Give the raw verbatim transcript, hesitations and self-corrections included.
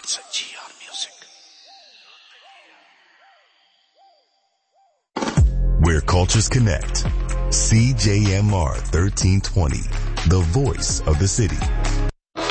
It's a G R Music. Where cultures connect. C J M R thirteen twenty, the voice of the city.